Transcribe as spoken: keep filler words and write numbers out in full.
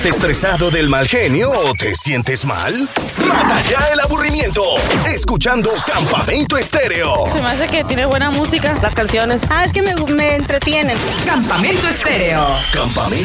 ¿Estresado del mal genio o te sientes mal? Mata ya el aburrimiento escuchando Campamento Estéreo. Se me hace que tiene buena música. Las canciones. Ah, es que me, me entretienen. Campamento Estéreo. Campamento